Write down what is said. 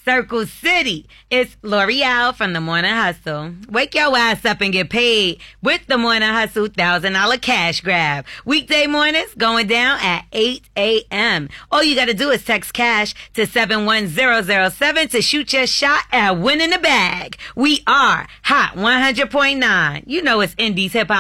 Circle City. It's L'Oreal from the Morning Hustle. Wake your ass up and get paid with the Morning Hustle $1,000 cash grab. Weekday mornings going down at 8 a.m. All you got to do is text cash to 71007 to shoot your shot at winning the bag. We are Hot 100.9. You know it's Indies Hip Hop